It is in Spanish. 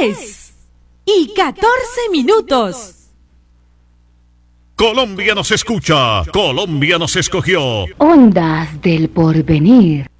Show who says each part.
Speaker 1: 10:14.
Speaker 2: Colombia nos escucha, Colombia nos escogió.
Speaker 3: Ondas del Porvenir.